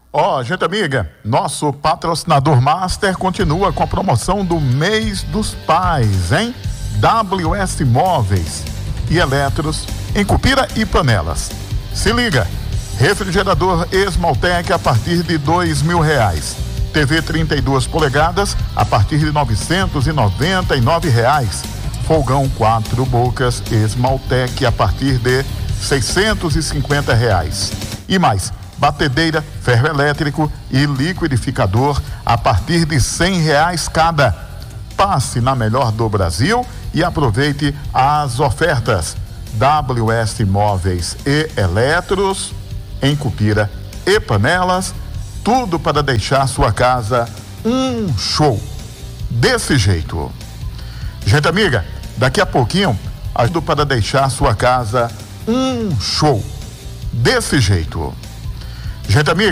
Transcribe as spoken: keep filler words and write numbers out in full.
Ó, oh, gente amiga, nosso patrocinador master continua com a promoção do mês dos pais, hein? W S Móveis e Eletros em Cupira e Panelas. Se liga, refrigerador Esmaltec a partir de dois mil reais. T V trinta e duas polegadas a partir de novecentos e noventa e nove reais. Fogão quatro bocas Esmaltec a partir de seiscentos e cinquenta reais. E mais, batedeira, ferro elétrico e liquidificador a partir de cem reais cada. Passe na melhor do Brasil e aproveite as ofertas. W S Móveis e Eletros em Cupira e Panelas, tudo para deixar sua casa um show. Desse jeito. Gente amiga, daqui a pouquinho, tudo para deixar sua casa um show. Desse jeito. Gente amiga,